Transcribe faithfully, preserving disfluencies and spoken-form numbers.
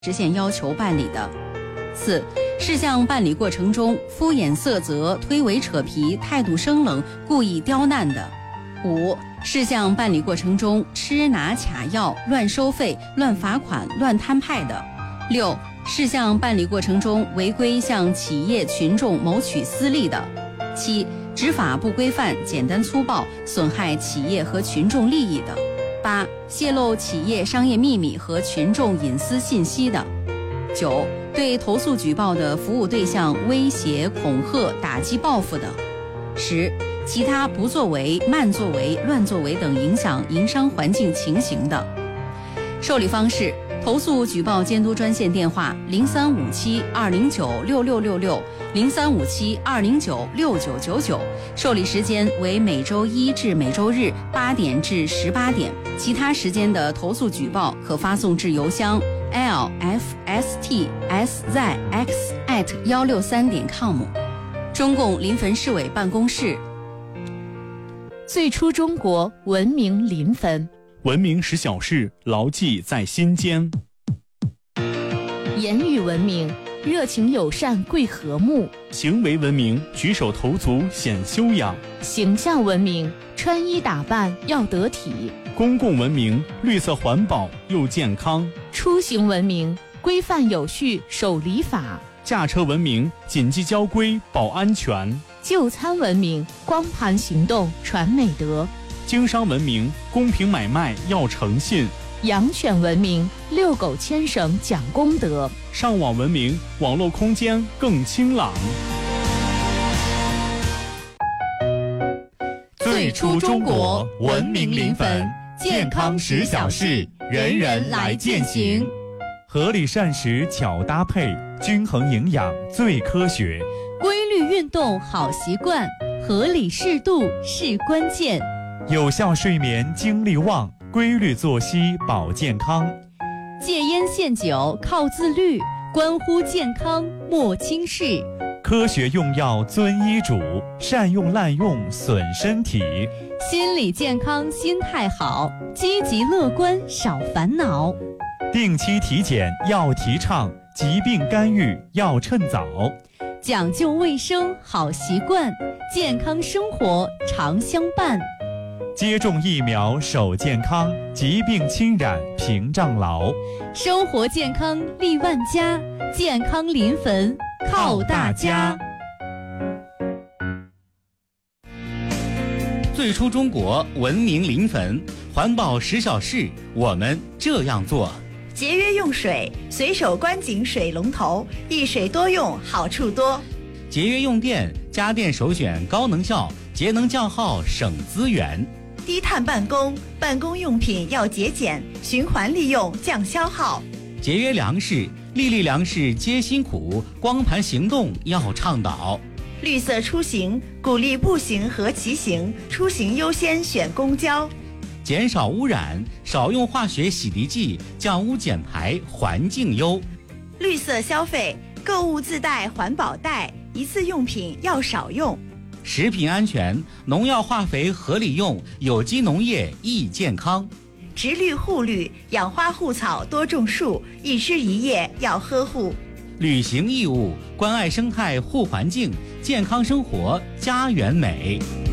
实现要求办理的。四、事项办理过程中敷衍塞责、推诿扯皮、态度生冷、故意刁难的。五、事项办理过程中吃拿卡要、乱收费、乱罚款、乱摊派的。六、事项办理过程中违规向企业群众谋取私利的。七、执法不规范、简单粗暴，损害企业和群众利益的。八、泄露企业商业秘密和群众隐私信息的。九、对投诉举报的服务对象威胁、恐吓、打击、报复的。十、其他不作为、慢作为、乱作为等影响营商环境情形的。受理方式：投诉举报监督专线电话零三五七二零九六六六六零三五七二零九六九九九，受理时间为每周一至每周日八点至十八点，其他时间的投诉举报可发送至邮箱 l f s t s z x at 一六三点 com。 中共临汾市委办公室。 最初中国，文明临汾， 文明使小事牢记在心间。 言语文明，热情友善贵和睦； 行为文明，举手投足显修养； 形象文明，穿衣打扮要得体； 公共文明，绿色环保又健康； 出行文明，规范有序守礼法； 驾车文明，谨记交规保安全； 就餐文明，光盘行动传美德； 经商文明，公平买卖要诚信； 养犬文明，遛狗牵绳讲公德； 上网文明，网络空间更清朗。 最初中国，文明临汾，健康十小事，人人来践行。 合理膳食巧搭配，均衡营养最科学。 规律运动好习惯，合理适度是关键。 有效睡眠精力旺，规律作息保健康。 戒烟限酒靠自律，关乎健康莫轻视。 科学用药遵医嘱，善用滥用损身体。 心理健康心态好，积极乐观少烦恼。 定期体检要提倡，疾病干预要趁早。 讲究卫生好习惯，健康生活常相伴。 接种疫苗守健康，疾病侵染屏障牢。 生活健康利万家，健康临汾靠大家。 最初中国，文明临汾，环保十小事，我们这样做。 节约用水，随手关紧水龙头，一水多用，好处多。 节约用电，家电首选高能效，节能降耗省资源。 低碳办公，办公用品要节俭，循环利用降消耗。 节约粮食，粒粒粮食皆辛苦，光盘行动要倡导。 绿色出行，鼓励步行和骑行，出行优先选公交。 减少污染，少用化学洗涤剂，降污减排，环境优。 绿色消费，购物自带环保袋，一次用品要少用。 食品安全，农药化肥合理用，有机农业益健康。 植绿护绿，养花护草多种树，一枝一叶要呵护。 履行义务，关爱生态护环境，健康生活家园美。